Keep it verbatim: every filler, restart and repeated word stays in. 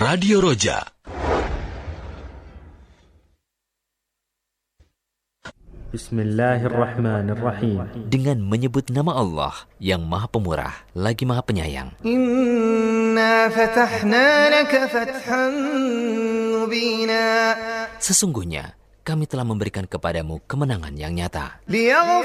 Radio Roja. Bismillahirrahmanirrahim. Dengan menyebut nama Allah yang Maha Pemurah lagi Maha Penyayang. Inna fatahna laka fathan mubina. Sesungguhnya kami telah memberikan kepadamu kemenangan yang nyata.